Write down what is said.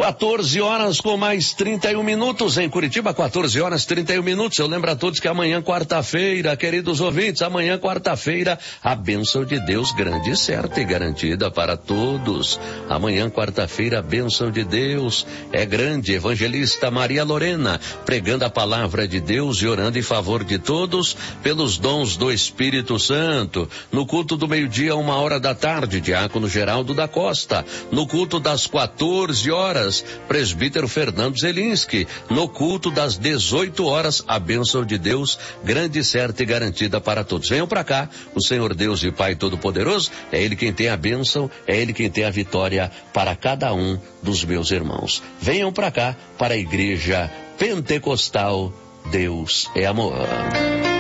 14 horas com mais 31 minutos em Curitiba, 14 horas 31 minutos. Eu lembro a todos que amanhã, quarta-feira, queridos ouvintes, amanhã, quarta-feira, a bênção de Deus grande, certa e garantida para todos. Amanhã, quarta-feira, a bênção de Deus é grande. Evangelista Maria Lorena, pregando a palavra de Deus e orando em favor de todos pelos dons do Espírito Santo. No culto do meio-dia, 13h, diácono Geraldo da Costa. No culto das 14 horas, presbítero Fernando Zelinski. No culto das 18 horas, a bênção de Deus, grande, certa e garantida para todos. Venham para cá, o Senhor Deus e Pai Todo-Poderoso, é Ele quem tem a bênção, é Ele quem tem a vitória para cada um dos meus irmãos. Venham para cá, para a Igreja Pentecostal Deus é Amor.